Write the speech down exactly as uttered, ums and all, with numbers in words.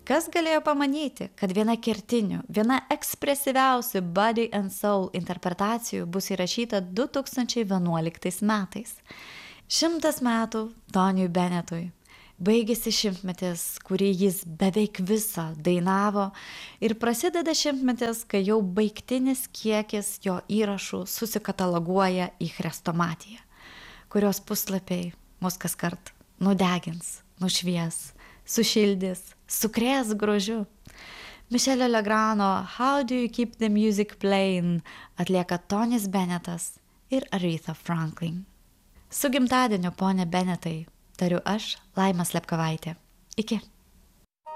Kas galėjo pamanyti, kad viena kertinių, viena ekspresyviausių Body and Soul interpretacijų bus įrašyta du tūkstančiai vienuoliktais metais. Šimtas metų Toniui Bennettui. Baigėsi šimtmetis, kurį jis beveik visą dainavo, ir prasideda šimtmetis, kai jau baigtinis kiekis jo įrašų susikataloguoja į chrestomatiją, kurios puslapiai mus kaskart nudegins, nušvies, sušildys, sukrės grožiu. Michelio Legrano How Do You Keep the Music Playing atlieka Tonis Bennettas ir Aretha Franklin. Su gimtadieniu, pone Bennettai, tariu aš, Laima Slepkovaitė. Iki.